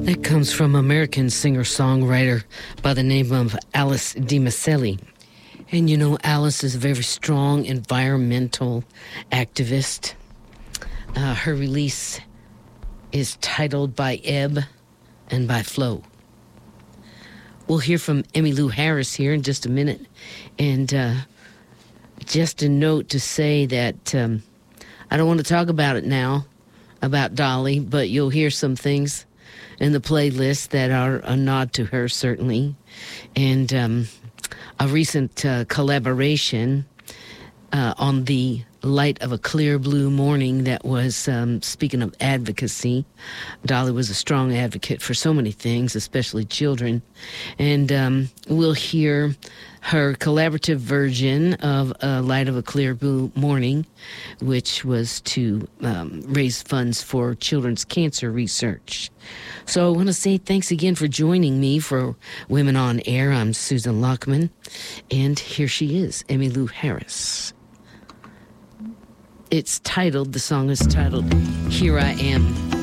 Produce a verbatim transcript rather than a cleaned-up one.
That comes from American singer-songwriter by the name of Alice DiMaselli. And you know, Alice is a very strong environmental activist. Uh, her release is titled By Ebb and By Flow. We'll hear from Emmylou Harris here in just a minute. And uh, just a note to say that um, I don't want to talk about it now, about Dolly, but you'll hear some things in the playlist that are a nod to her, certainly. And um, a recent uh, collaboration uh, on the Light of a Clear Blue Morning that was, um, speaking of advocacy, Dolly was a strong advocate for so many things, especially children. And um, we'll hear her collaborative version of uh, Light of a Clear Blue Morning, which was to um, raise funds for children's cancer research. So I want to say thanks again for joining me for Women on Air. I'm Susan Lockman, and here she is, Emmylou Harris. It's titled, the song is titled, Here I Am.